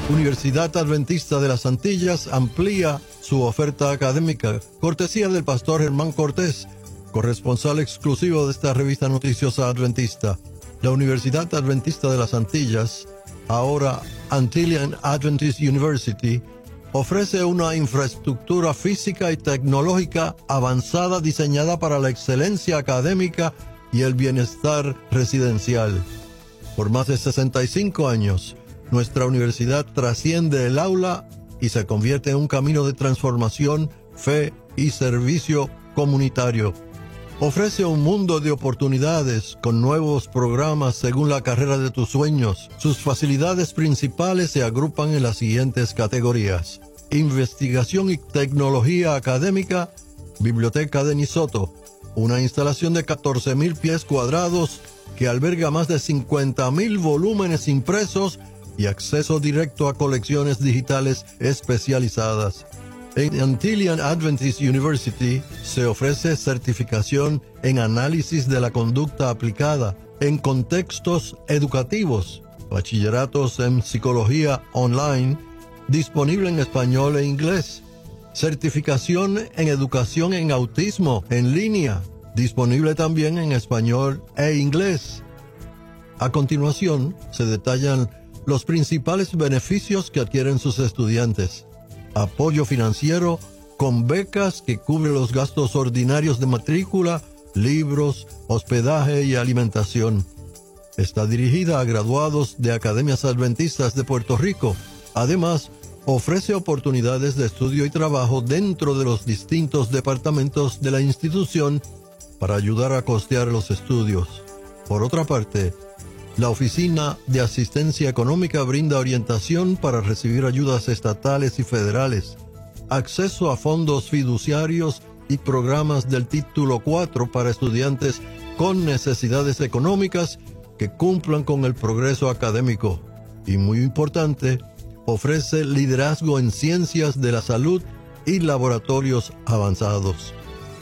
Universidad Adventista de las Antillas amplía su oferta académica, cortesía del pastor Germán Cortés, corresponsal exclusivo de esta revista noticiosa adventista. La Universidad Adventista de las Antillas, ahora Antillean Adventist University, ofrece una infraestructura física y tecnológica avanzada diseñada para la excelencia académica y el bienestar residencial. Por más de 65 años, nuestra universidad trasciende el aula y se convierte en un camino de transformación, fe y servicio comunitario. Ofrece un mundo de oportunidades con nuevos programas según la carrera de tus sueños. Sus facilidades principales se agrupan en las siguientes categorías: investigación y tecnología académica, Biblioteca de Nisoto, una instalación de 14,000 pies cuadrados que alberga más de 50,000 volúmenes impresos y acceso directo a colecciones digitales especializadas. En Antillean Adventist University se ofrece certificación en análisis de la conducta aplicada en contextos educativos, bachilleratos en psicología online, disponible en español e inglés, certificación en educación en autismo en línea, disponible también en español e inglés. A continuación se detallan los principales beneficios que adquieren sus estudiantes: apoyo financiero con becas que cubren los gastos ordinarios de matrícula, libros, hospedaje y alimentación. Está dirigida a graduados de academias adventistas de Puerto Rico. Además, ofrece oportunidades de estudio y trabajo dentro de los distintos departamentos de la institución para ayudar a costear los estudios. Por otra parte, la Oficina de Asistencia Económica brinda orientación para recibir ayudas estatales y federales, acceso a fondos fiduciarios y programas del Título 4 para estudiantes con necesidades económicas que cumplan con el progreso académico. Y muy importante, ofrece liderazgo en ciencias de la salud y laboratorios avanzados.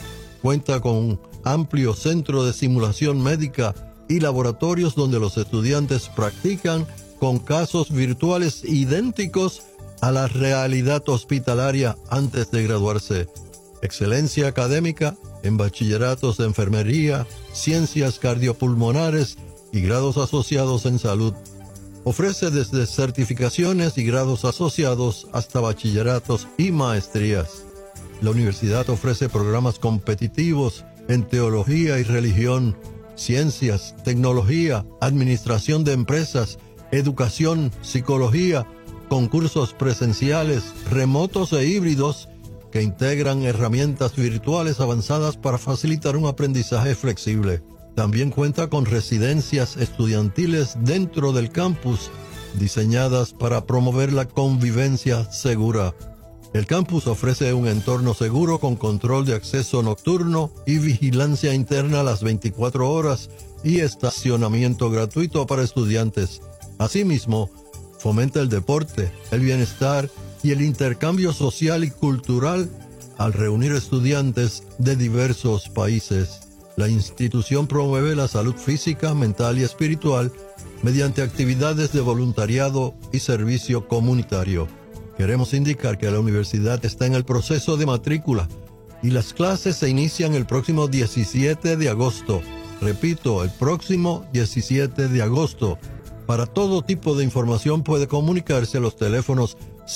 Cuenta con un amplio centro de simulación médica y laboratorios donde los estudiantes practican con casos virtuales idénticos a la realidad hospitalaria antes de graduarse. Excelencia académica en bachilleratos de enfermería, ciencias cardiopulmonares y grados asociados en salud. Ofrece desde certificaciones y grados asociados hasta bachilleratos y maestrías. La universidad ofrece programas competitivos en teología y religión, ciencias, tecnología, administración de empresas, educación, psicología, concursos presenciales, remotos e híbridos que integran herramientas virtuales avanzadas para facilitar un aprendizaje flexible. También cuenta con residencias estudiantiles dentro del campus, diseñadas para promover la convivencia segura. El campus ofrece un entorno seguro con control de acceso nocturno y vigilancia interna a las 24 horas y estacionamiento gratuito para estudiantes. Asimismo, fomenta el deporte, el bienestar y el intercambio social y cultural al reunir estudiantes de diversos países. La institución promueve la salud física, mental y espiritual mediante actividades de voluntariado y servicio comunitario. Queremos indicar que la universidad está en el proceso de matrícula y las clases se inician el próximo 17 de agosto. Repito, el próximo 17 de agosto. Para todo tipo de información puede comunicarse a los teléfonos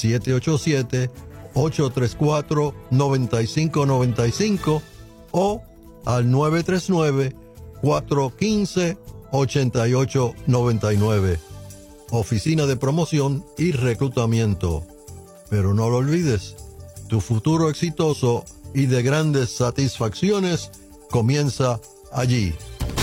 787-834-9595 o al 939-415-8899. Oficina de Promoción y Reclutamiento. Pero no lo olvides, tu futuro exitoso y de grandes satisfacciones comienza allí.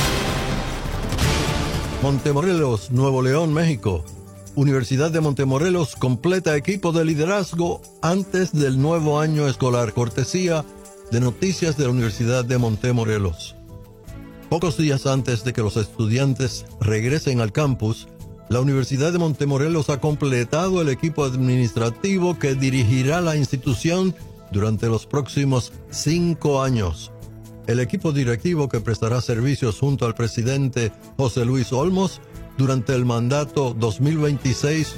Montemorelos, Nuevo León, México. Universidad de Montemorelos completa equipo de liderazgo antes del nuevo año escolar, cortesía de Noticias de la Universidad de Montemorelos. Pocos días antes de que los estudiantes regresen al campus, la Universidad de Montemorelos ha completado el equipo administrativo que dirigirá la institución durante los próximos 5 años. El equipo directivo que prestará servicios junto al presidente José Luis Olmos durante el mandato 2026